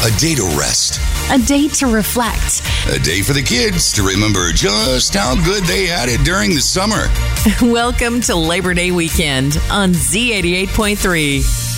A day to rest. A day to reflect. A day for the kids to remember just how good they had it during the summer. Welcome to Labor Day weekend on Z88.3.